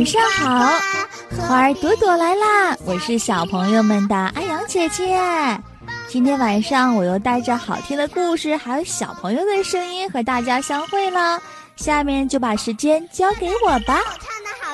晚上好，花儿朵朵来啦！我是小朋友们的安阳姐姐。今天晚上我又带着好听的故事，还有小朋友的声音和大家相会了。下面就把时间交给我吧。